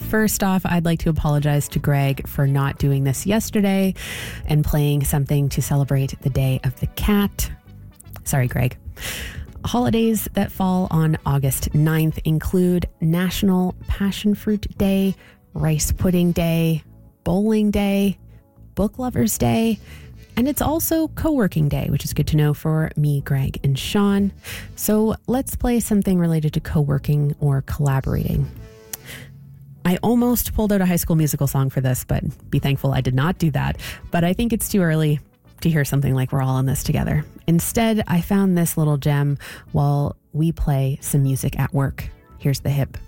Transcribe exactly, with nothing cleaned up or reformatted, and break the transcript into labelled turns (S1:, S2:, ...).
S1: First off, I'd like to apologize to Greg for not doing this yesterday and playing something to celebrate the Day of the Cat. Sorry, Greg. Holidays that fall on August ninth include National Passion Fruit Day, Rice Pudding Day, Bowling Day, Book Lovers Day, and it's also Co-working Day, which is good to know for me, Greg, and Sean. So let's play something related to co-working or collaborating. I almost pulled out a High School Musical song for this, but be thankful I did not do that. But I think it's too early to hear something like we're all in this together. Instead, I found this little gem while we play some music at work. Here's the hip.